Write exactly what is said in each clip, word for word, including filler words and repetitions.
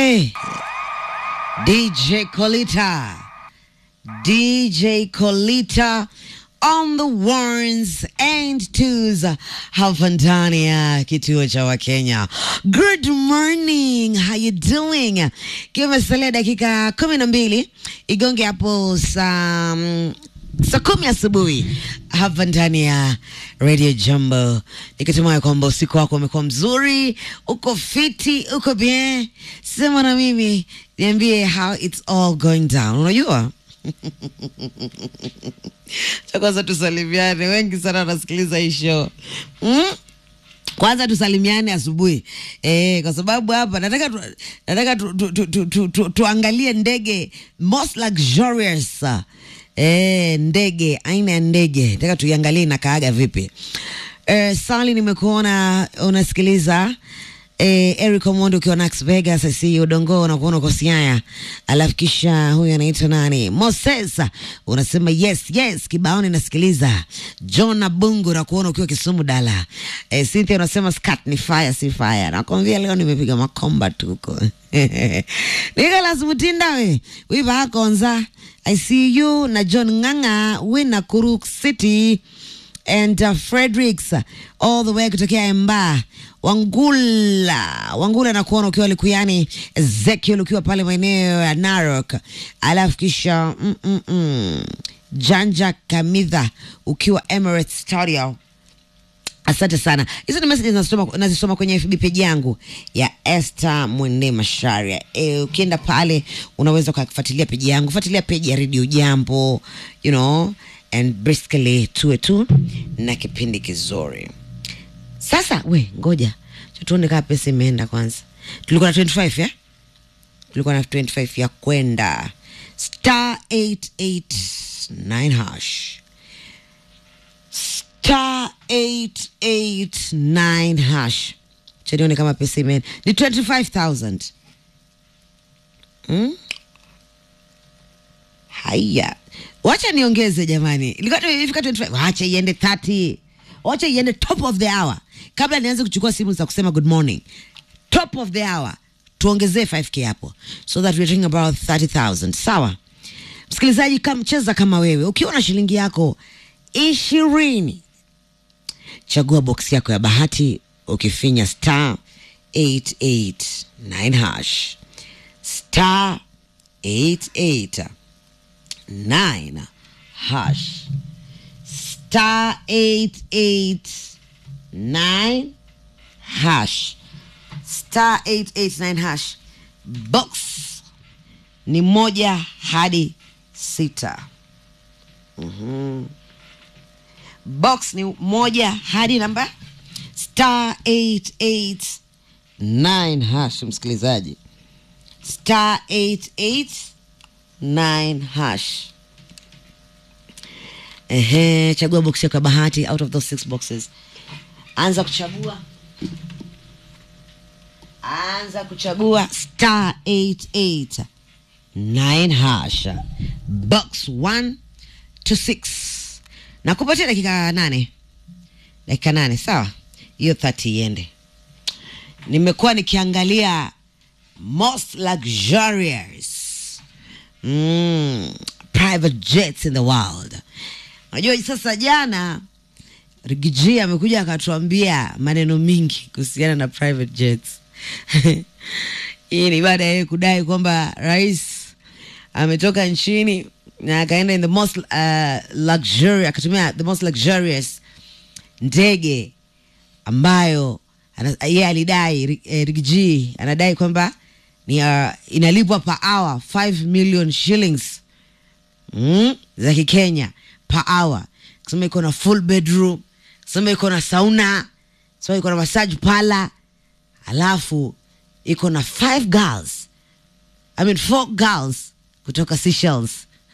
Hey, D J Kolita. D J Kolita on the ones and twos hapa ndani ya kituo cha Wakenya. Good morning, how you doing? Kimesalia dakika kumi na mbili igonge hapo saa saa kumi asubuhi hapa ndani ya Radio Jambo. Nikitumai kwamba usiku wako umekuwa mzuri, uko fiti, uko bien. Sema na mimi, niambie how it's all going down. Unajua? Kwanza tusalimiane, wengi sana wanasikiliza hii show. Mm? Kwanza tusalimiane asubuhi. Eh, kwa sababu hapa nataka tu, nataka tu, tu, tu, tu, tu, tu, tuangalie ndege most luxurious. Eh, ndege, aina ya ndege. Nataka tuiangalie inakaaga vipi. Eh, Sally nimekuona unasikiliza. Eh, Eric Omondo ukiwa Las Vegas, I see you Dongo na kuona uko Siaya. Alafu kisha huyu anaitwa nani? Moses unasema yes yes kibaoni nasikiliza. John Abungu na kuona ukiwa Kisumu Dala. Eh, Cynthia unasema scat ni fire si fire. Nakwambia leo nimepiga makomba tuko. Nicholas Mutinda we. Wiva hakonza. I see you na John Nganga we Nakuru City. And uh, Fredericks all the way kutokea Emba. Wangula Wangula na kuona ukiwa Likuyani. Ezekiel ukiwa pale maeneo ya Narok. Alafu kisha mm, mm, mm. Janja Kamidha ukiwa Emirates Studio. Asante sana. Hizo ni messages nazisoma nazisoma kwenye F B page yangu ya Esther Mwende Masharia. E, ukienda pale unaweza kufuatilia page yangu, fuatilia page ya Radio Jambo, you know, and briskly tuwe tu na kipindi kizuri. Sasa we ngoja tuone kama pesa imeenda kwanza. Tulikuwa na twenty-five ya? Tulikuwa na twenty-five ya kwenda star eight eight nine hash. Star eight eight nine hash. Chanione kama pesa imeenda. Ni twenty-five thousand. Hmm? Haya. Wacha niongeze jamani. Ilikuwa ifika twenty-five. Wacha iende thirty. Wacha iende top of the hour. Kabla nianze kuchukua simu za kusema good morning. Top of the hour. Tuongezee five K hapo. So that we're talking about thirty thousand. Sawa. Msikilizaji kama cheza kama wewe. Ukiwa na shilingi yako ishirini. Chagua box yako ya bahati. Ukifinya star eight eight nine hash. Star eight eight nine hash. Star eight eight nine hash. Star eight eight nine hash. Box ni moja hadi sita. Mhm. Box ni moja hadi namba star eight eight nine hash, msikilizaji. Star eight eight nine hash. Ehe, chagua box yako ya bahati out of those six boxes. Anza kuchagua. Anza kuchagua star eight eight nine hash. Box one to six. Na kupatia dakika nane. Dakika nane, sawa? Hiyo thirty iende. Nimekuwa nikiangalia most luxurious mm, private jets in the world. Unajua sasa jana Rigiji amekuja akatuambia maneno mingi kuhusiana na private jets. Hii ni baada ya kudai kwamba rais ametoka nchini na akaenda in the most uh, luxury akatumia the most luxurious ndege ambayo yeye alidai eh, Rigiji anadai kwamba ni uh, inalipwa per hour five million shillings mm, za Kenya per hour. Kusema iko na full bedroom, kusema iko na sauna, kusema iko na massage parlor, alafu iko na five girls, I mean four girls kutoka Seychelles.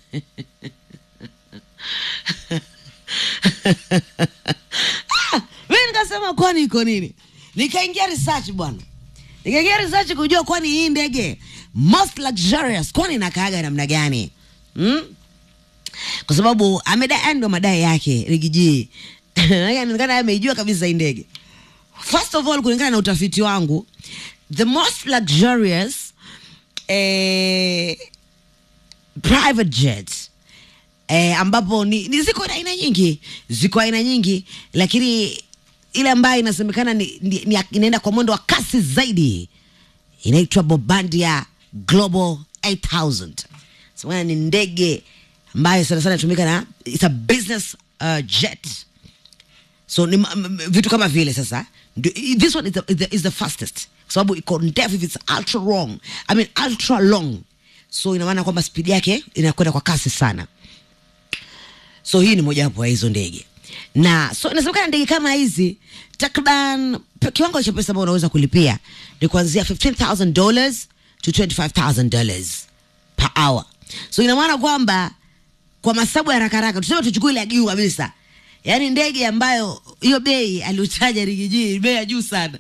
Mimi nikasema kwani iko nini? Nikaingia research bwana. Nikaingia research kujua kwani hii ndege most luxurious kwani inakaaga namna gani? Hmm? Kwa sababu amedai ndo madai yake Rigiji. Anaonekana amejua kabisa hii ndege. First of all, kulingana na utafiti wangu, the most luxurious eh, private jets eh, ambapo ni, ni ziko aina nyingi, ziko aina nyingi, lakini ile ambayo inasemekana ni, ni, ni inaenda kwa mwendo wa kasi zaidi inaitwa Bombardier Global eight thousand. So ni ndege ambayo sana sana inatumika na it's a business uh, jet. So ni vitu kama vile sasa this one is the, is the, is the fastest kwa sababu iko ndefu, it's ultra long, I mean ultra long. So ina maana kwamba speed yake inakwenda kwa kasi sana. So hii ni moja wapo ya hizo ndege. Na so inasemekana ndege kama hizi takriban kiwango cha pesa ambacho unaweza kulipia ni kuanzia fifteen thousand dollars to twenty-five thousand dollars per hour. So ina maana kwamba kwa masabu ya haraka haraka tuseme tuchukue ile juu kabisa. Yaani ndege ambayo hiyo bei aliotaja Rigiji bei ya juu sana.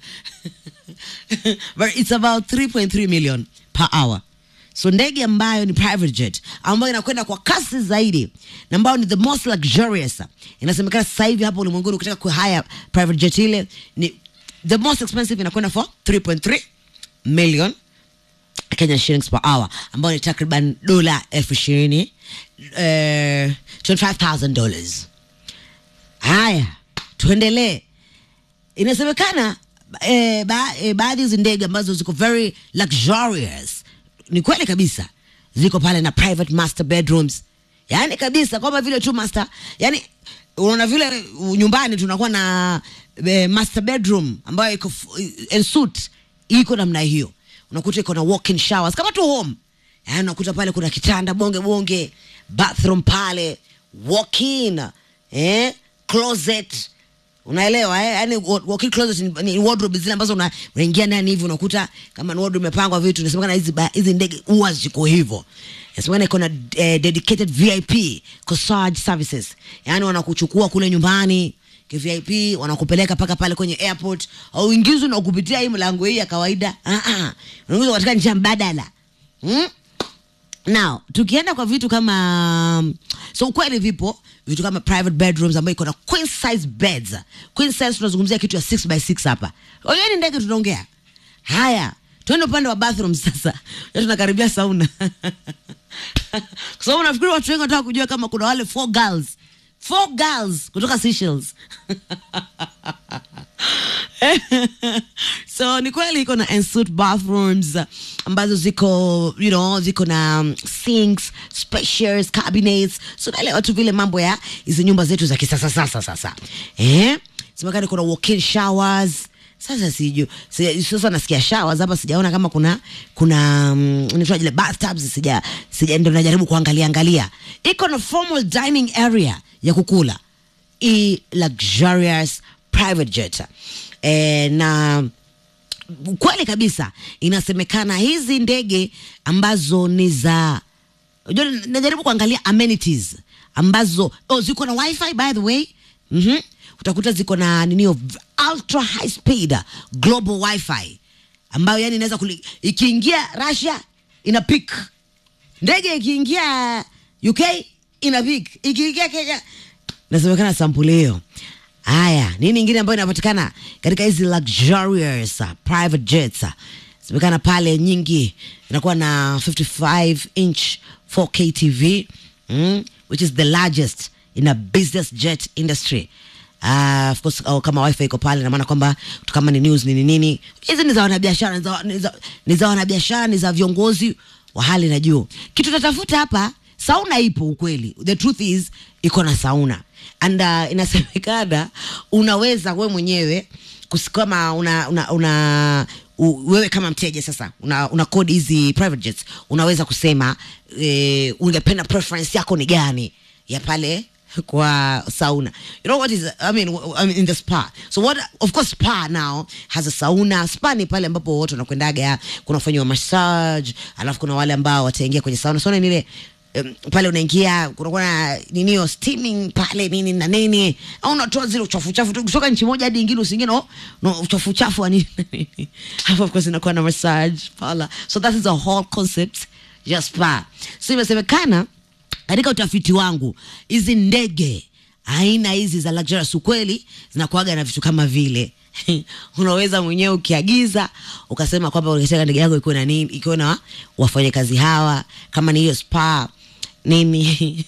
But it's about three point three million per hour. So ndege ambayo ni private jet ambayo inakwenda kwa kasi zaidi na ambayo ni the most luxurious. Inasemekana sasa hivi hapo ulimwenguni ukitaka ku hire private jet ile ni the most expensive inakwenda for three point three million Kenyan shillings per hour ambayo ni takriban dola elfu ishirini, uh, twenty-five thousand dollars. Haya, tuendelee. Inasemekana eh, ba, eh, baadhi hizo ndege ambazo ziko very luxurious ni kweli kabisa ziko pale na private master bedrooms. Yaani kabisa kama vile tu master, yani unaona vile nyumbani tunakuwa na eh, master bedroom ambayo iko en suite iko namna hiyo. Unakuta iko na walk-in showers kama tu home. Yaani unakuta pale kuna kitanda bonge bonge, bathroom pale, walk-in, eh, closet. Unaelewa eh? Yaani walk-in closet ni wardrobe zile ambazo una, unaingia ndani hivi unakuta kama ni wardrobe imepangwa vitu. Inasemekana hizi hizi ndege huwa ziko hivyo. Inasemekana iko na eh, dedicated V I P massage services. Yaani wanakuchukua kule nyumbani K V I P, wanakupeleka paka pale kwenye airport au ingizwe na kupitia hii mlango hii ya kawaida. Ah ah. Unaingizwa katika njia mbadala. Hmm? Now, tukienda kwa vitu kama so kweli vipo vitu kama private bedrooms ambayo iko na queen size beds. Queen size tunazungumzia kitu ya six by six hapa. Hiyo ni ndege tunaongea. Haya, tuende upande wa bathrooms sasa. Tunakaribia sauna. Kwa sababu nafikiri watu wengi wanataka kujua kama kuna wale four girls. Four girls kutoka Seychelles. So ni kweli iko na ensuite bathrooms ambazo ziko, you know, ziko na um, sinks, spacious cabinets. So naelewa tu vile mambo ya hizo nyumba zetu za kisasa sasa sasa. Eh? Semekana kuna walk-in showers. Sasa siju. Sasa nasikia showers hapa sijaona kama kuna kuna um, nitoa ile bathtubs sija sija ndio najaribu kuangalia angalia. Iko na formal dining area ya kukula. I luxurious private jet. Eh, na kweli kabisa inasemekana hizi ndege ambazo ni za unajua najaribu kuangalia amenities ambazo oh ziko na wifi by the way. Mhm. Mm utakuta ziko na nini ultra high speed global wifi ambayo yani inaweza ikiingia Russia ina pick. Ndege ikiingia U K ina pick. Ikiingia Kenya nasemekana sample hiyo. Haya, nini nyingine ambayo inapatikana katika hizi luxurious uh, private jets? Semekana pale nyingi inakuwa na fifty-five inch four K T V, mm, which is the largest in a business jet industry. Uh, of course oh, kama wifi iko pale na maana kwamba kama ni news nini nini hizi ni za wanabiashara, ni za ni za wanabiashara, ni za viongozi wa hali na juu. Kitu tatafuta hapa sauna ipo ukweli. The truth is iko na sauna. And uh, inasemekana unaweza wewe mwenyewe kusikama una una, una u, wewe kama mteja sasa una, una code hizi private jets unaweza kusema eh, ungependa preference yako ni gani ya pale kwa sauna. You know what is I mean, I mean in the spa. So what of course spa now has a sauna. Spa ni pale ambapo watu wanakwendaga kuna kufanywa massage, alafu kuna wale ambao wataingia kwenye sauna. Sauna ni ile um, pale unaingia kuna kuna nini steaming pale nini na nini. Au unatoa zile uchafu chafu kutoka nchi moja hadi nyingine usingine no, no uchafu chafu wa nini. Half of course inakuwa na massage pala. So that is a whole concept just spa. So imesemekana katika utafiti wangu hizi ndege aina hizi za luxurious ukweli zinakuaga na vitu kama vile unaweza mwenyewe ukiagiza ukasema kwamba unataka ndege yako iko na nini, iko na wafanyakazi hawa, kama ni hiyo spa nini.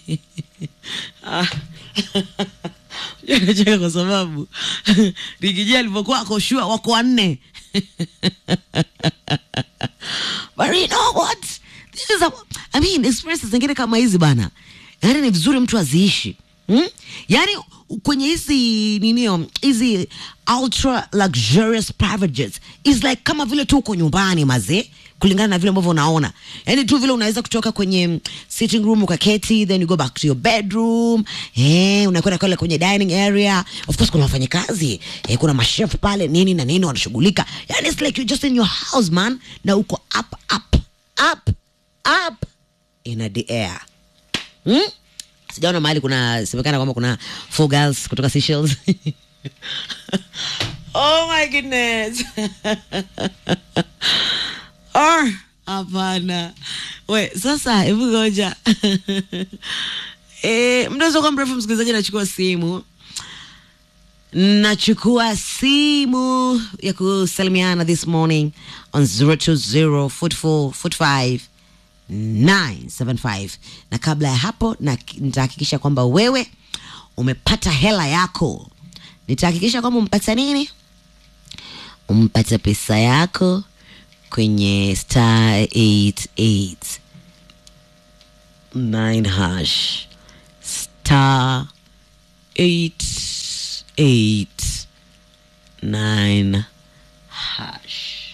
Unacheka kwa sababu Rigiji alipokuwa akoshua wako wanne. But you know what? This is a, I mean, experiences zingine kama hizi bana. Yaani ni vizuri mtu aziishi. Hmm? Yaani kwenye hizi ninio, hizi ultra luxurious private jets is like kama vile tu uko nyumbani mazee, kulingana na vile ambavyo unaona. Yaani tu vile unaweza kutoka kwenye sitting room ukaketi, then you go back to your bedroom, eh, unakwenda kule kwenye dining area. Of course kuna wafanyakazi, eh, kuna machef pale nini na nini wanashughulika. Yaani it's like you're just in your house man, na uko up up up up in the air. Hmm? Sijaona mahali kuna semekana kwamba kuna four girls kutoka Seychelles. Oh my goodness. Oh, hapana. We, sasa hebu ngoja. Eh, mdozo kwa mrefu msikilizaji, nachukua simu. Nachukua simu ya kusalimiana this morning on zero two zero four four four five nine seven five. Na kabla ya hapo na nitahakikisha kwamba wewe umepata hela yako. Nitahakikisha kwamba umpata nini? Umpata pesa yako kwenye star eight eight nine hash, star eight eight nine hash.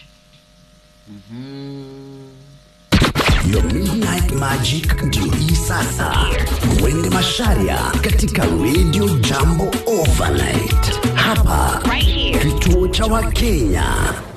Mhm. Your Midnight Magic ndio hii sasa. Mwende Masharia katika Radio Jambo Overnight. Hapa right here, kituo cha Wakenya.